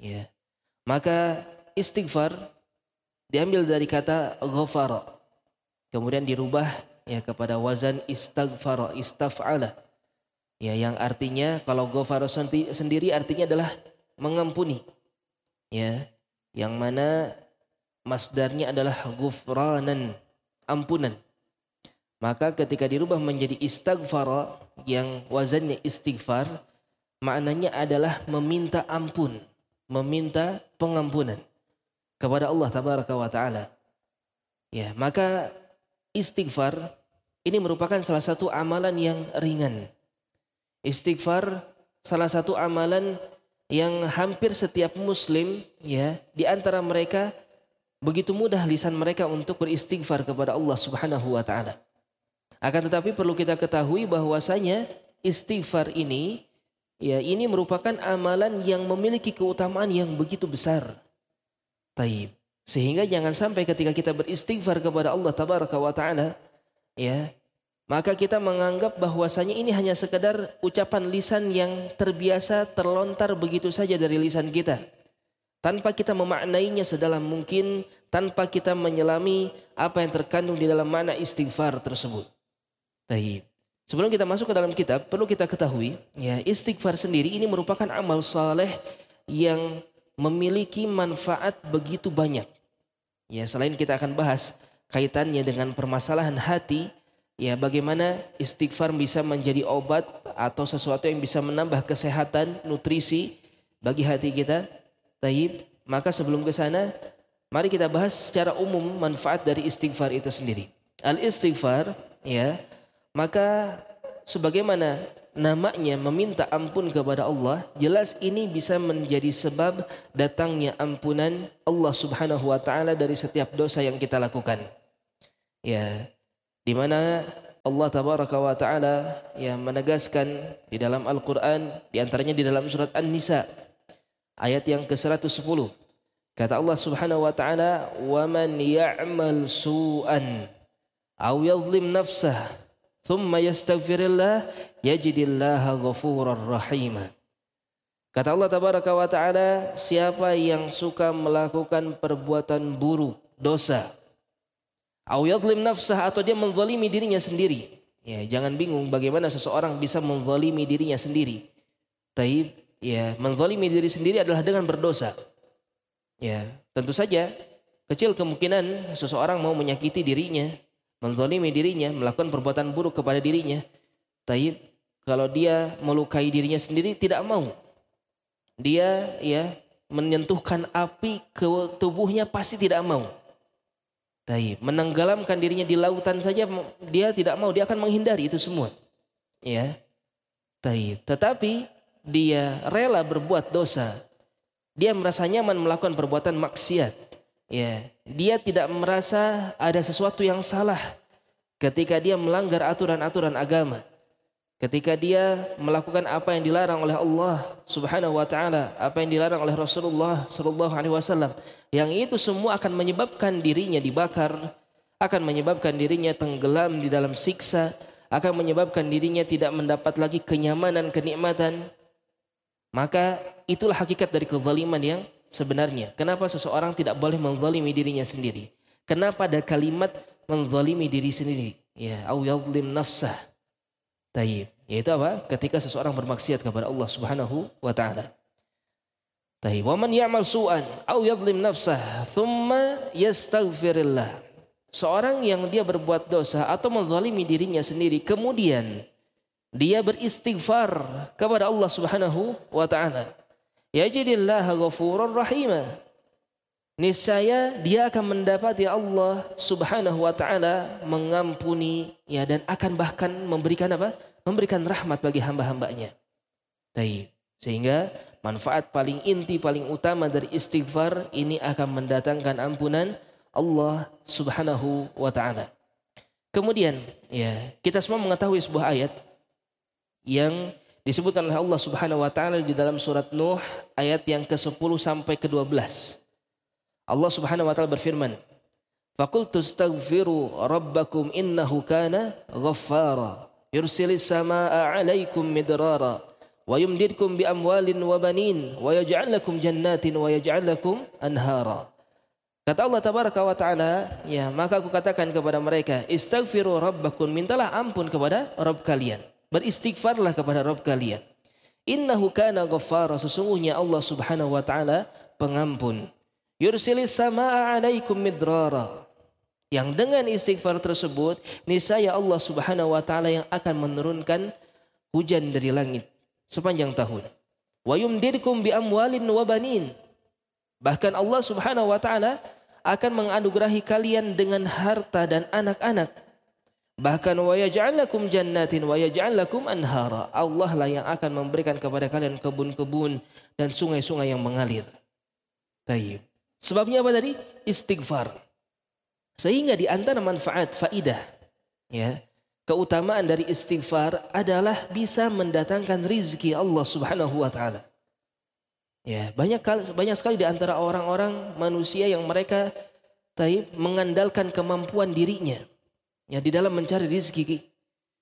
Maka istighfar diambil dari kata ghafara, kemudian dirubah kepada wazan istaghfara, istaf'ala, yang artinya kalau ghafara sendiri artinya adalah mengampuni, yang mana masdarnya adalah ghufranan, ampunan. Maka ketika dirubah menjadi istaghfara yang wazannya istighfar, maknanya adalah meminta ampun, meminta pengampunan kepada Allah tabaraka wa taala. Maka istighfar ini merupakan salah satu amalan yang ringan. Istighfar salah satu amalan yang hampir setiap muslim di antara mereka begitu mudah lisan mereka untuk beristighfar kepada Allah Subhanahu wa taala. Akan tetapi perlu kita ketahui bahwasanya istighfar ini ini merupakan amalan yang memiliki keutamaan yang begitu besar. Taib. Sehingga jangan sampai ketika kita beristighfar kepada Allah tabaraka wa taala maka kita menganggap bahwasanya ini hanya sekedar ucapan lisan yang terbiasa terlontar begitu saja dari lisan kita, tanpa kita memaknainya sedalam mungkin, tanpa kita menyelami apa yang terkandung di dalam makna istighfar tersebut. Taib. Sebelum kita masuk ke dalam kitab, perlu kita ketahui istighfar sendiri ini merupakan amal saleh yang memiliki manfaat begitu banyak. Selain kita akan bahas kaitannya dengan permasalahan hati, bagaimana istighfar bisa menjadi obat atau sesuatu yang bisa menambah kesehatan, nutrisi bagi hati kita. Taib. Maka sebelum ke sana, mari kita bahas secara umum manfaat dari istighfar itu sendiri. Al-istighfar, maka sebagaimana namanya meminta ampun kepada Allah, jelas ini bisa menjadi sebab datangnya ampunan Allah Subhanahu wa taala dari setiap dosa yang kita lakukan. Ya, di mana Allah tabaraka wa taala menegaskan di dalam Al-Qur'an, di antaranya di dalam surat An-Nisa ayat yang ke-110. Kata Allah Subhanahu wa taala, "Wa man ya'mal su'an aw yadhlim nafsah thumma yastaghfirillah yajidillaha ghafurar rahima." Kata Allah tabaraka wa taala, siapa yang suka melakukan perbuatan buruk, dosa, aw yadhlim nafsah, atau dia menzalimi dirinya sendiri. Ya, jangan bingung bagaimana seseorang bisa menzalimi dirinya sendiri. Taib, ya, menzalimi diri sendiri adalah dengan berdosa. Ya, tentu saja kecil kemungkinan seseorang mau menyakiti dirinya, menzalimi dirinya, melakukan perbuatan buruk kepada dirinya. Taib, kalau dia melukai dirinya sendiri tidak mau. Dia menyentuhkan api ke tubuhnya pasti tidak mau. Taib, menenggelamkan dirinya di lautan saja dia tidak mau, dia akan menghindari itu semua. Ya. Taib, tetapi dia rela berbuat dosa. Dia merasa nyaman melakukan perbuatan maksiat. Ya, dia tidak merasa ada sesuatu yang salah ketika dia melanggar aturan-aturan agama. Ketika dia melakukan apa yang dilarang oleh Allah Subhanahu wa taala, apa yang dilarang oleh Rasulullah sallallahu alaihi wasallam, yang itu semua akan menyebabkan dirinya dibakar, akan menyebabkan dirinya tenggelam di dalam siksa, akan menyebabkan dirinya tidak mendapat lagi kenyamanan, kenikmatan. Maka itulah hakikat dari kezaliman yang sebenarnya. Kenapa seseorang tidak boleh menzalimi dirinya sendiri? Kenapa ada kalimat menzalimi diri sendiri? Ya, au yadhlim nafsah. Taib, yaitu apa? Ketika seseorang bermaksiat kepada Allah Subhanahu wa taala. Taib, wa man ya'mal su'an au yadhlim nafsah thumma yastaghfirillah. Seorang yang dia berbuat dosa atau menzalimi dirinya sendiri, kemudian dia beristighfar kepada Allah Subhanahu wa taala, yajidillaha ghafurar rahima. Niscaya dia akan mendapati Allah Subhanahu wa taala mengampuni dan akan bahkan memberikan apa? Memberikan rahmat bagi hamba-hambanya. Taib. Sehingga manfaat paling inti, paling utama dari istighfar ini akan mendatangkan ampunan Allah Subhanahu wa taala. Kemudian kita semua mengetahui sebuah ayat yang disebutkan oleh Allah Subhanahu wa taala di dalam surat Nuh ayat yang ke-10 sampai ke-12. Allah Subhanahu wa taala berfirman, "Faqultu astaghfiru rabbakum innahu kana ghaffara yursilis samaa'a 'alaikum midrara wa yumdidkum bi amwalin wa banin wa yaj'al lakum jannatin wa yaj'al lakum anhara." Kata Allah tabaraka wa taala, maka aku katakan kepada mereka, istaghfiru rabbakum, mintalah ampun kepada Rabb kalian. Beristighfarlah kepada Rabb kalian. Innahu kana ghaffara, sesungguhnya Allah Subhanahu wa taala pengampun. Yursilis samaa'a 'alaikum midrara. Yang dengan istighfar tersebut, niscaya Allah Subhanahu wa taala yang akan menurunkan hujan dari langit sepanjang tahun. Wa yumdidkum bi amwalin wa banin. Bahkan Allah Subhanahu wa taala akan menganugerahi kalian dengan harta dan anak-anak. Bahkan wa yaj'al lakum jannatin wa yaj'al lakum anhara. Allah lah yang akan memberikan kepada kalian kebun-kebun dan sungai-sungai yang mengalir. Taib. Sebabnya apa tadi? Istighfar. Sehingga di antara manfaat, faidah, keutamaan dari istighfar adalah bisa mendatangkan rizki Allah Subhanahu wa taala. Banyak sekali di antara orang-orang manusia yang mereka mengandalkan kemampuan dirinya di dalam mencari rizki.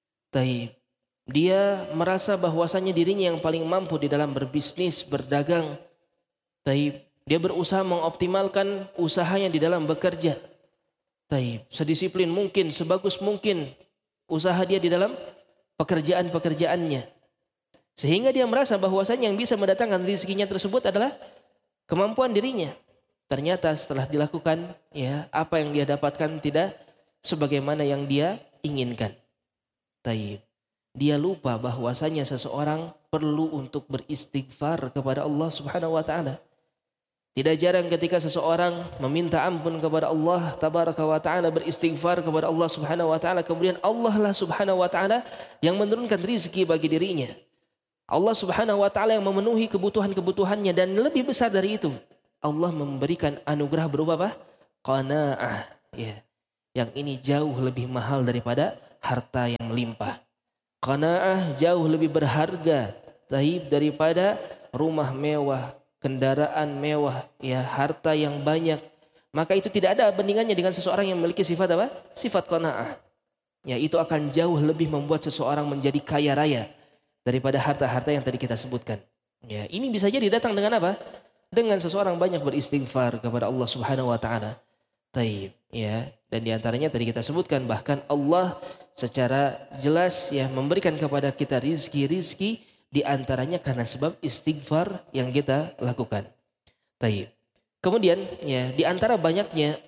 Dia merasa bahwasanya dirinya yang paling mampu di dalam berbisnis, berdagang. Dia berusaha mengoptimalkan usahanya di dalam bekerja. Sedisiplin mungkin, sebagus mungkin usaha dia di dalam pekerjaan-pekerjaannya. Sehingga dia merasa bahwasanya yang bisa mendatangkan rezekinya tersebut adalah kemampuan dirinya. Ternyata setelah dilakukan, apa yang dia dapatkan tidak sebagaimana yang dia inginkan. Dia lupa bahwasanya seseorang perlu untuk beristighfar kepada Allah Subhanahu wa taala. Tidak jarang ketika seseorang meminta ampun kepada Allah tabaraka wa taala, beristighfar kepada Allah Subhanahu wa taala, kemudian Allah lah Subhanahu wa taala yang menurunkan rezeki bagi dirinya. Allah Subhanahu wa taala yang memenuhi kebutuhan-kebutuhannya, dan lebih besar dari itu, Allah memberikan anugerah berupa apa? Qanaah, yang ini jauh lebih mahal daripada harta yang melimpah. Qanaah jauh lebih berharga daripada rumah mewah, kendaraan mewah, ya, harta yang banyak. Maka itu tidak ada bandingannya dengan seseorang yang memiliki sifat apa? Sifat qanaah. Ya, itu akan jauh lebih membuat seseorang menjadi kaya raya daripada harta-harta yang tadi kita sebutkan. Ya, ini bisa jadi datang dengan apa? Dengan seseorang banyak beristighfar kepada Allah Subhanahu wa taala. Taib, ya. Dan di antaranya tadi kita sebutkan, bahkan Allah secara jelas ya memberikan kepada kita rizki di antaranya karena sebab istighfar yang kita lakukan. Taib. Kemudian ya, di antara banyaknya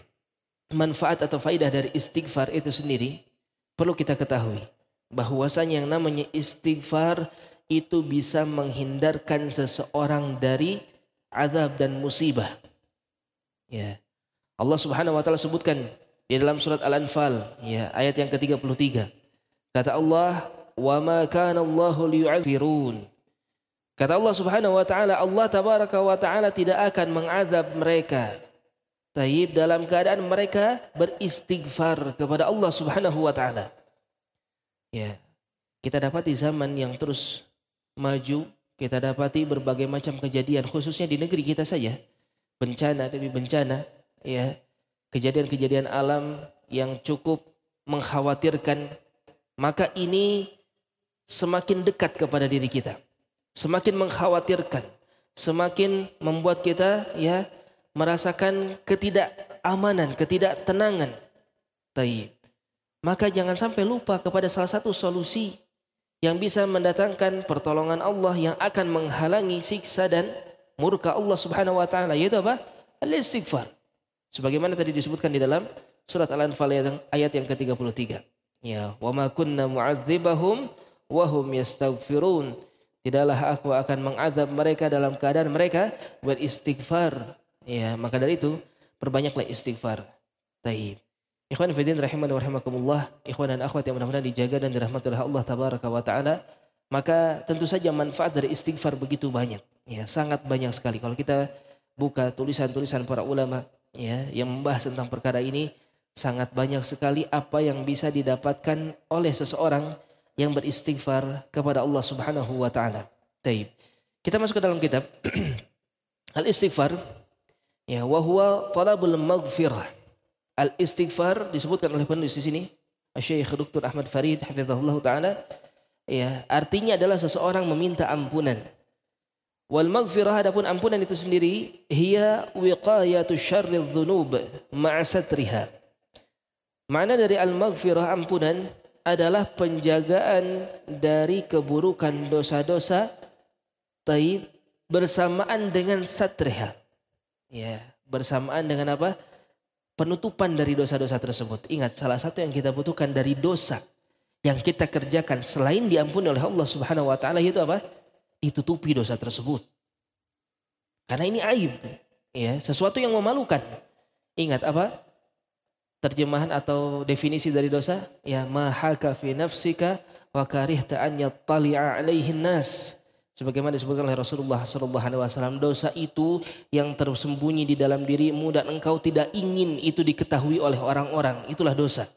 manfaat atau faidah dari istighfar itu sendiri, perlu kita ketahui bahwasanya yang namanya istighfar itu bisa menghindarkan seseorang dari azab dan musibah. Ya. Allah Subhanahu wa taala sebutkan di dalam surat Al-Anfal, ya, ayat yang ke-33. Kata Allah, "Wa ma kana Allahu liyu'adzirun." Kata Allah Subhanahu wa taala, Allah tabaraka wa taala tidak akan mengazab mereka. Taib, dalam keadaan mereka beristighfar kepada Allah Subhanahu wa taala. Ya. Kita dapati zaman yang terus maju, kita dapati berbagai macam kejadian khususnya di negeri kita saja. Bencana demi bencana, ya, kejadian-kejadian alam yang cukup mengkhawatirkan, maka ini semakin dekat kepada diri kita, semakin mengkhawatirkan, semakin membuat kita ya merasakan ketidakamanan, ketidaktenangan. Taib. Maka jangan sampai lupa kepada salah satu solusi yang bisa mendatangkan pertolongan Allah yang akan menghalangi siksa dan murka Allah Subhanahu wa taala, yaitu apa? Al-istighfar. Sebagaimana tadi disebutkan di dalam surat Al-Anfal ayat yang ke-33. Ya, wa ma kunna mu'adzibahum wa hum yastaghfirun. Tidaklah aku akan mengazab mereka dalam keadaan mereka beristighfar. Ya, maka dari itu perbanyaklah istighfar. Taib. Ikhwan fillah rahimani wa rahimakumullah, ikhwan dan akhwat yang mudah-mudahan dijaga dan dirahmati oleh Allah tabaraka wa taala. Maka tentu saja manfaat dari istighfar begitu banyak. Ya, sangat banyak sekali. Kalau kita buka tulisan-tulisan para ulama, ya, yang membahas tentang perkara ini, sangat banyak sekali apa yang bisa didapatkan oleh seseorang yang beristighfar kepada Allah Subhanahu wa taala. Taib. Kita masuk ke dalam kitab Al-Istighfar, ya, wa huwa talabul maghfirah. Al-istighfar disebutkan oleh penulis di sini, Syekh Dr. Ahmad Farid hafizahullah taala, ya, artinya adalah seseorang meminta ampunan. Wal maghfirah, adapun ampunan itu sendiri, hiya wiqayatu syarri dzunub ma'a satriha. Makna dari al-maghfirah, ampunan, adalah penjagaan dari keburukan dosa-dosa, taib, bersamaan dengan satriha. Ya, bersamaan dengan apa? Penutupan dari dosa-dosa tersebut. Ingat, salah satu yang kita butuhkan dari dosa yang kita kerjakan selain diampuni oleh Allah Subhanahu wa taala, itu apa? Ditutupi dosa tersebut. Karena ini aib, ya, sesuatu yang memalukan. Ingat apa? Terjemahan atau definisi dari dosa, ya, ma haka fi nafsika wa karihta an yattali'a 'alaihin nas. Sebagaimana disebutkan oleh Rasulullah SAW, dosa itu yang tersembunyi di dalam dirimu dan engkau tidak ingin itu diketahui oleh orang-orang, itulah dosa.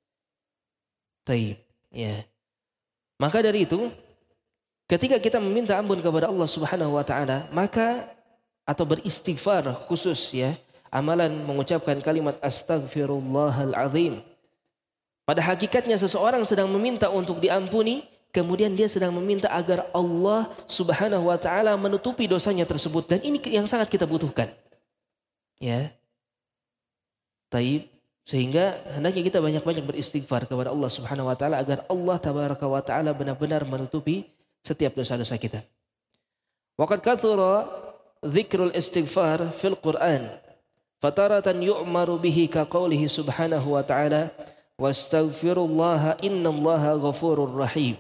Taib, ya. Maka dari itu, ketika kita meminta ampun kepada Allah Subhanahu wa taala, maka atau beristighfar khusus, ya, amalan mengucapkan kalimat astaghfirullahal azim. Pada hakikatnya seseorang sedang meminta untuk diampuni, kemudian dia sedang meminta agar Allah Subhanahu wa taala menutupi dosanya tersebut, dan ini yang sangat kita butuhkan. Ya. Taib, sehingga hendaknya kita banyak-banyak beristighfar kepada Allah Subhanahu wa taala agar Allah tabaraka wa taala benar-benar menutupi setiap dosa-dosa kita. Waqad kathura dzikrul istighfar fil Qur'an. Fataratan yu'maru bihi ka qawlihi subhanahu wa ta'ala wastaghfirullaha innallaha ghafurur rahim.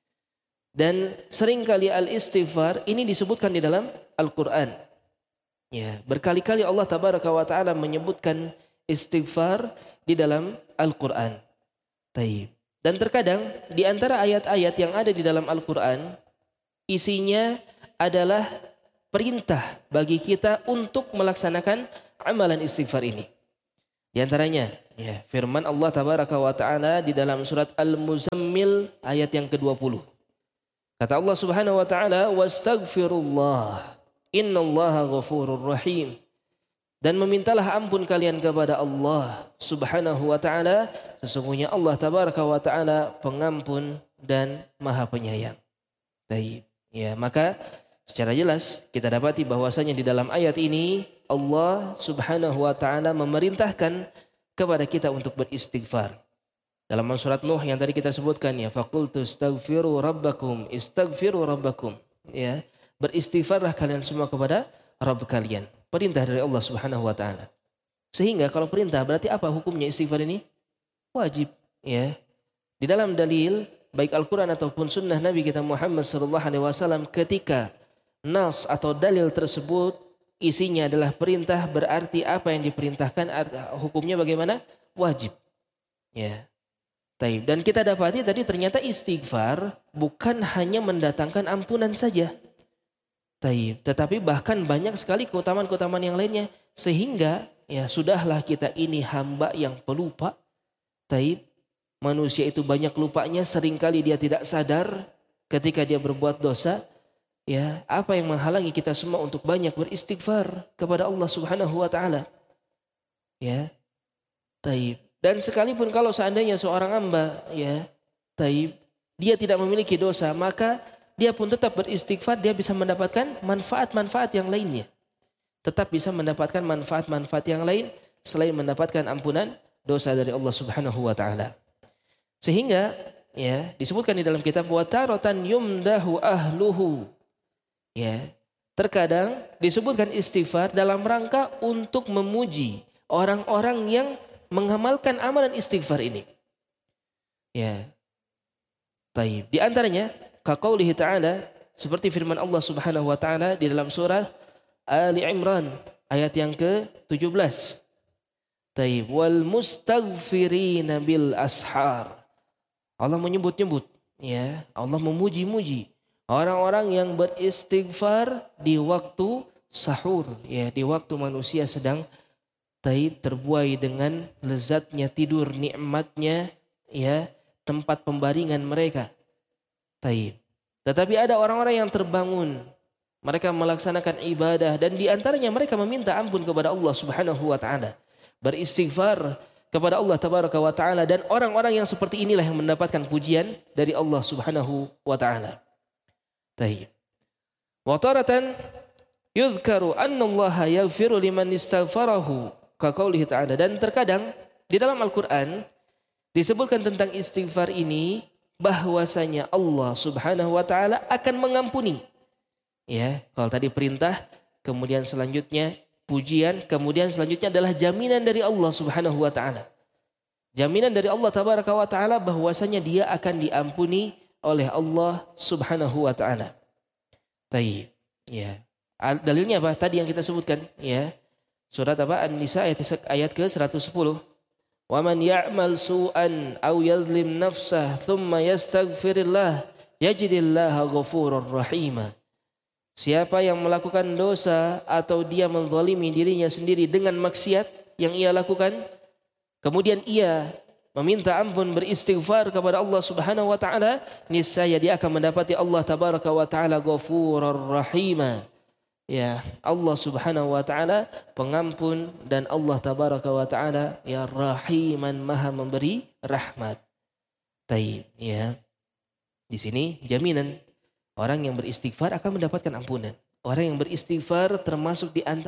Dan seringkali al-istighfar ini disebutkan di dalam Al-Quran. Ya, berkali-kali Allah tabaraka wa ta'ala menyebutkan istighfar di dalam Al-Quran. Taib. Dan terkadang di antara ayat-ayat yang ada di dalam Al-Quran, isinya adalah perintah bagi kita untuk melaksanakan amalan istighfar ini. Di antaranya Ya, firman Allah tabaraka wa taala di dalam surat Al-Muzammil ayat yang ke-20. Kata Allah Subhanahu wa taala, "Wastaghfirullah, innallaha ghafurur rahim." Dan memintalah ampun kalian kepada Allah Subhanahu wa taala, sesungguhnya Allah tabaraka wa taala pengampun dan Maha Penyayang. Baik. Ya, maka secara jelas kita dapati bahwasanya di dalam ayat ini Allah Subhanahu wa taala memerintahkan kepada kita untuk beristighfar. Dalam surat Nuh yang tadi kita sebutkan, ya, faqultu astaghfiru rabbakum, istaghfiru rabbakum. Ya, beristighfarlah kalian semua kepada Rabb kalian. Perintah dari Allah Subhanahu wa taala. Sehingga kalau perintah berarti apa hukumnya istighfar ini? Wajib, ya. Di dalam dalil baik Al-Qur'an ataupun sunnah Nabi kita Muhammad sallallahu alaihi wasallam, ketika nas atau dalil tersebut isinya adalah perintah, berarti apa yang diperintahkan hukumnya bagaimana? Wajib. Ya. Taib. Dan kita dapati tadi ternyata istighfar bukan hanya mendatangkan ampunan saja. Taib. Tetapi bahkan banyak sekali keutamaan-keutamaan yang lainnya. Sehingga ya sudahlah kita ini hamba yang pelupa. Taib. Manusia itu banyak lupanya, seringkali dia tidak sadar ketika dia berbuat dosa. Ya, apa yang menghalangi kita semua untuk banyak beristighfar kepada Allah Subhanahu wa taala? Ya. Taib. Dan sekalipun kalau seandainya seorang hamba, ya, taib, dia tidak memiliki dosa, maka dia pun tetap beristighfar, dia bisa mendapatkan manfaat-manfaat yang lainnya. Tetap bisa mendapatkan manfaat-manfaat yang lain selain mendapatkan ampunan dosa dari Allah Subhanahu wa taala. Sehingga ya disebutkan di dalam kitab wa taratan yumdahu ahluhu. Ya, terkadang disebutkan istighfar dalam rangka untuk memuji orang-orang yang mengamalkan amalan istighfar ini. Ya. Taib. Di antaranya kaqaulihi ta'ala, seperti firman Allah Subhanahu wa taala di dalam surah Ali Imran ayat yang ke-17. Taib. Wal mustaghfirina bil ashar. Allah menyebut-nyebut, ya, Allah memuji-muji orang-orang yang beristighfar di waktu sahur, ya, di waktu manusia sedang taib, terbuai dengan lezatnya tidur, nikmatnya, ya, tempat pembaringan mereka. Taib. Tetapi ada orang-orang yang terbangun, mereka melaksanakan ibadah dan di antaranya mereka meminta ampun kepada Allah Subhanahu wa taala, beristighfar kepada Allah tabaraka wa taala, dan orang-orang yang seperti inilah yang mendapatkan pujian dari Allah Subhanahu wa taala. Taib. Wa taratan yuzkaru anna Allah yaghfiru liman istaghfarahu kaqaulihi ta'ala, dan terkadang di dalam Al-Qur'an disebutkan tentang istighfar ini bahwasanya Allah Subhanahu wa taala akan mengampuni. Ya, kalau tadi perintah, kemudian selanjutnya pujian, kemudian selanjutnya adalah jaminan dari Allah Subhanahu wa taala. Jaminan dari Allah tabaraka wa taala bahwasanya dia akan diampuni oleh Allah Subhanahu wa taala. Taib. Ya. Dalilnya apa? Tadi yang kita sebutkan, ya. Surat apa? An-Nisa ayat ke-110. Wa man ya'mal su'an aw yadhlim nafsah thumma yastaghfirillah yajidillaha ghafurur rahima. Siapa yang melakukan dosa atau dia menzalimi dirinya sendiri dengan maksiat yang ia lakukan, kemudian ia meminta ampun, beristighfar kepada Allah Subhanahu wa taala, niscaya dia akan mendapati Allah tabaraka wa taala ghafurur rahima. Ya, Allah Subhanahu wa taala pengampun dan Allah tabaraka wa taala ya rahiman, maha memberi rahmat. Taib, ya. Di sini jaminan orang yang beristighfar akan mendapatkan ampunan. Orang yang beristighfar termasuk di antara